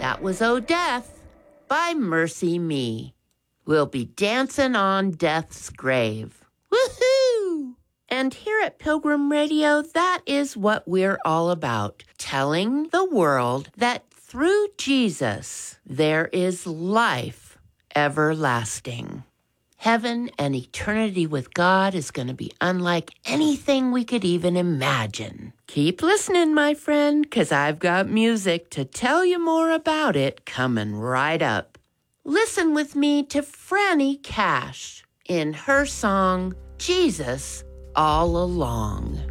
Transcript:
That was Oh Death by Mercy Me. We'll be dancing on Death's grave. Woohoo! And here at Pilgrim Radio, that is what we're all about, telling the world that through Jesus, there is life everlasting. Heaven and eternity with God is going to be unlike anything we could even imagine. Keep listening, my friend, because I've got music to tell you more about it coming right up. Listen with me to Franny Cash in her song, Jesus All Along.